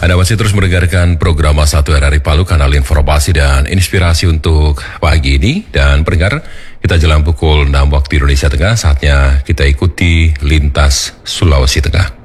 Anda masih terus mendengarkan program A1 RRI Palu, kanal informasi dan inspirasi untuk pagi ini. Dan pendengar, kita jelang pukul 6 waktu Indonesia Tengah, saatnya kita ikuti Lintas Sulawesi Tengah.